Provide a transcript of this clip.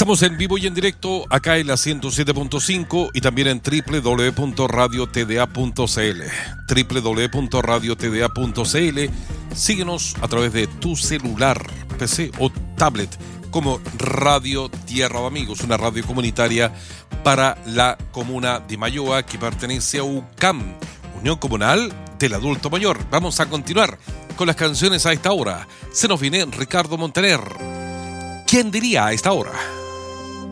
Estamos en vivo y en directo acá en la 107.5 y también en www.radiotda.cl. www.radiotda.cl. Síguenos a través de tu celular, PC o tablet como Radio Tierra de Amigos, una radio comunitaria para la comuna de Mayoa que pertenece a UCAM, Unión Comunal del Adulto Mayor. Vamos a continuar con las canciones a esta hora. Se nos viene Ricardo Montaner. ¿Quién diría a esta hora?